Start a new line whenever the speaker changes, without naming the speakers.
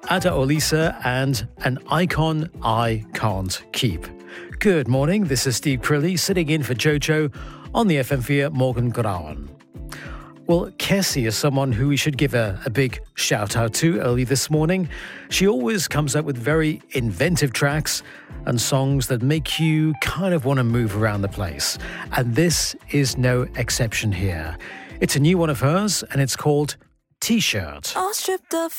Ada Olisa and An Icon I Can't Keep. Good morning, this is Steve Crilly sitting in for Jojo on the FM4 Morgengrauen. Well, Kessie is someone who we should give a big shout out to early this morning. She always comes up with very inventive tracks and songs that make you kind of want to move around the place. And this is no exception here. It's a new one of hers and it's called T-Shirt.
All stripped of